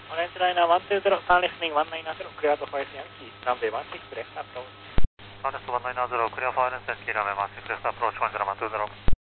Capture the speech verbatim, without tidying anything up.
Orange Liner one two zero, turn listening one nine zero, clear to five Yankee, runway one six left approach. Honest one nine zero, clear for Yankee, runway one six left approach one zero one two zero.